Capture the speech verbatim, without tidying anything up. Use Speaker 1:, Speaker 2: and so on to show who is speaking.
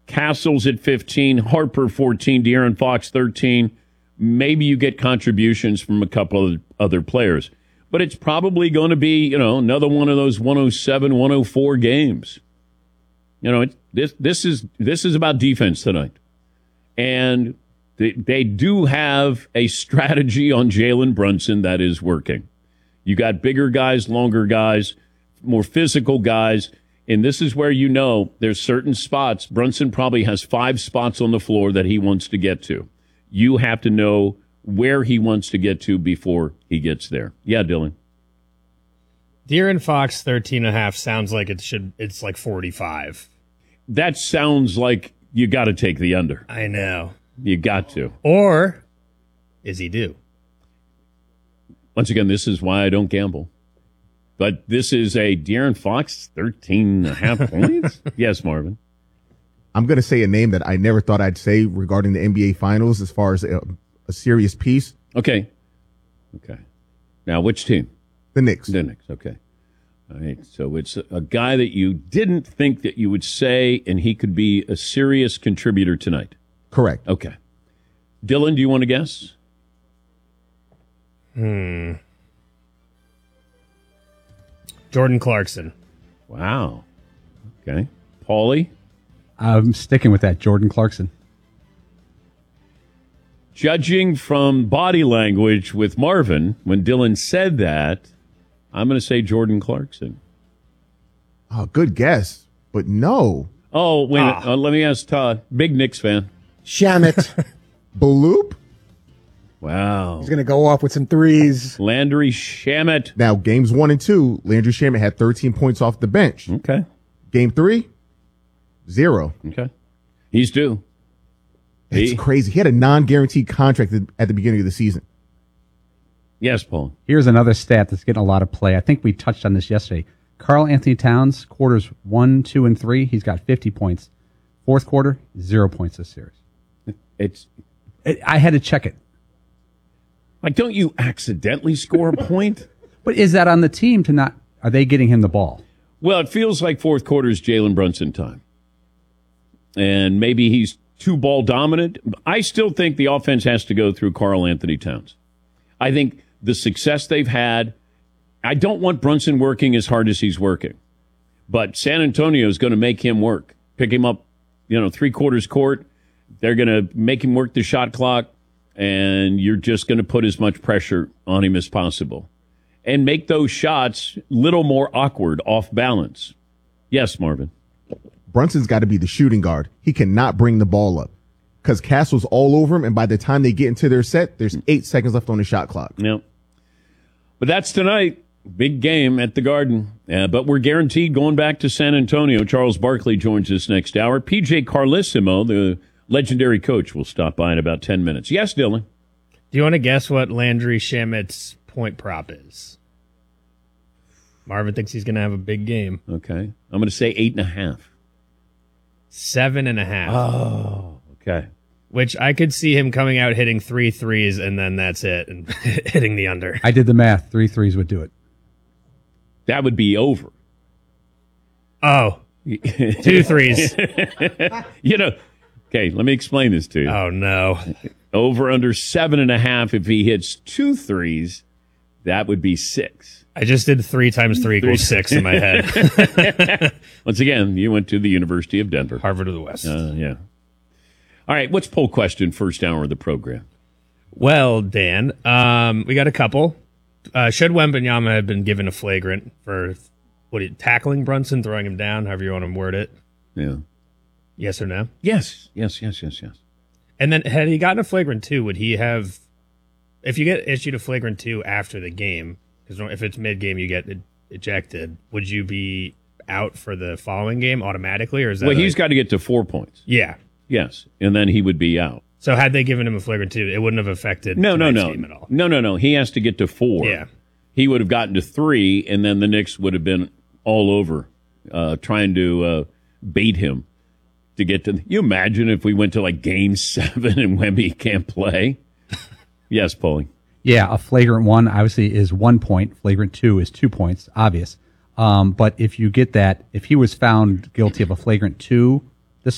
Speaker 1: Castles at fifteen, Harper fourteen, De'Aaron Fox thirteen. Maybe you get contributions from a couple of other players. But it's probably going to be, you know, another one of those one oh seven, one oh four games. You know, it, this this is this is about defense tonight. And they, they do have a strategy on Jalen Brunson that is working. You got bigger guys, longer guys, more physical guys. And this is where you know there's certain spots. Brunson probably has five spots on the floor that he wants to get to. You have to know where he wants to get to before he gets there. Yeah, Dylan.
Speaker 2: De'Aaron Fox thirteen and a half sounds like it should. It's like forty-five.
Speaker 1: That sounds like you got to take the under.
Speaker 2: I know.
Speaker 1: You got to.
Speaker 2: Or is he due?
Speaker 1: Once again, this is why I don't gamble. But this is a De'Aaron Fox, thirteen and a half points? Yes, Marvin.
Speaker 3: I'm going to say a name that I never thought I'd say regarding the N B A Finals as far as a, a serious piece.
Speaker 1: Okay. Okay. Now, which team?
Speaker 3: The Knicks.
Speaker 1: The Knicks, okay. All right, so it's a guy that you didn't think that you would say, and he could be a serious contributor tonight.
Speaker 3: Correct.
Speaker 1: Okay. Dylan, do you want to guess?
Speaker 2: Hmm. Jordan Clarkson.
Speaker 1: Wow. Okay. Paulie?
Speaker 4: I'm sticking with that, Jordan Clarkson.
Speaker 1: Judging from body language with Marvin, when Dylan said that, I'm going to say Jordan Clarkson.
Speaker 3: Oh, good guess, but no.
Speaker 1: Oh, wait.
Speaker 2: Ah.
Speaker 1: Uh, let me ask Todd. Big Knicks fan.
Speaker 5: Shamet.
Speaker 3: Baloop?
Speaker 1: Wow.
Speaker 5: He's going to go off with some threes.
Speaker 1: Landry Shamet.
Speaker 3: Now, games one and two, Landry Shamet had thirteen points off the bench.
Speaker 1: Okay.
Speaker 3: Game three, zero.
Speaker 1: Okay. He's due.
Speaker 3: It's
Speaker 1: He-
Speaker 3: crazy. He had a non-guaranteed contract at at the beginning of the season.
Speaker 1: Yes, Paul.
Speaker 4: Here's another stat that's getting a lot of play. I think we touched on this yesterday. Karl Anthony Towns, quarters one, two, and three, he's got fifty points. Fourth quarter, zero points this series.
Speaker 1: It's
Speaker 4: It, I had to check it.
Speaker 1: like, don't you accidentally score a point?
Speaker 4: But is that on the team to not, are they getting him the ball?
Speaker 1: Well, it feels like fourth quarter is Jalen Brunson time. And maybe he's too ball dominant. I still think the offense has to go through Karl Anthony Towns. I think the success they've had, I don't want Brunson working as hard as he's working. But San Antonio is going to make him work. Pick him up, you know, three quarters court. They're going to make him work the shot clock. And you're just going to put as much pressure on him as possible. And make those shots a little more awkward, off balance. Yes, Marvin.
Speaker 3: Brunson's got to be the shooting guard. He cannot bring the ball up because Castle's all over him, and by the time they get into their set, there's eight seconds left on the shot clock.
Speaker 1: Yep. But that's tonight. Big game at the Garden. Uh, but we're guaranteed going back to San Antonio. Charles Barkley joins us next hour. P J Carlissimo, the legendary coach, will stop by in about ten minutes. Yes, Dylan?
Speaker 2: Do you want to guess what Landry Shamet's point prop is? Marvin thinks he's going to have a big game.
Speaker 1: Okay. I'm going to say eight and a half.
Speaker 2: Seven and a half.
Speaker 1: Oh, okay.
Speaker 2: Which I could see him coming out hitting three threes, and then that's it, and hitting the under.
Speaker 4: I did the math. Three threes would do it.
Speaker 1: That would be over.
Speaker 2: Oh, two threes.
Speaker 1: You know, okay, let me explain this to you.
Speaker 2: Oh, no.
Speaker 1: Over under seven and a half. If he hits two threes, that would be six.
Speaker 2: I just did three times three equals six in my head.
Speaker 1: Once again, you went to the University of Denver.
Speaker 2: Harvard of the West.
Speaker 1: Uh, yeah. All right, what's poll question first hour of the program?
Speaker 2: Well, Dan, um, we got a couple. Uh, should Wembanyama have been given a flagrant for what tackling Brunson, throwing him down, however you want to word it?
Speaker 1: Yeah.
Speaker 2: Yes or no?
Speaker 1: Yes, yes, yes, yes, yes.
Speaker 2: And then had he gotten a flagrant two, would he have, if you get issued a flagrant two after the game, because if it's mid-game you get ejected, would you be out for the following game automatically? Or is that
Speaker 1: Well,
Speaker 2: like,
Speaker 1: he's got to get to four points.
Speaker 2: Yeah.
Speaker 1: Yes, and then he would be out.
Speaker 2: So had they given him a flagrant two, it wouldn't have affected
Speaker 1: No, no,
Speaker 2: tonight's
Speaker 1: no.
Speaker 2: game at all.
Speaker 1: No, no, no. He has to get to four.
Speaker 2: Yeah.
Speaker 1: He would have gotten to three, and then the Knicks would have been all over uh, trying to uh, bait him to get to. You imagine if we went to like game seven and Wemby can't play? Yes, Paulie.
Speaker 4: Yeah, a flagrant one obviously is one point. Flagrant two is two points, obvious. Um, but if you get that, if he was found guilty of a flagrant two